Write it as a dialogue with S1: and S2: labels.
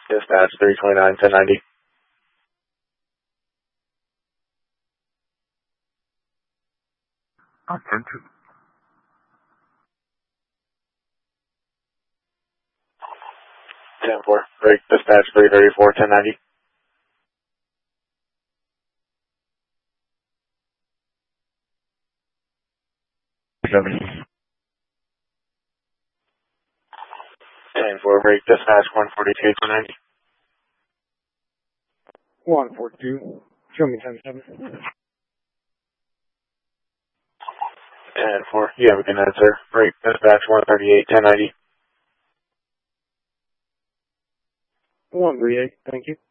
S1: Dispatch 329, 1090.
S2: Attention.
S1: 10-4. Break. Dispatch 334, 1090.
S2: Seven.
S1: 10-4. Break. Dispatch 142, 1090.
S3: 142. Show me 10-7.
S1: 10-4. You have a good night, sir. Break. Dispatch 138, 1090.
S3: 138. Thank you.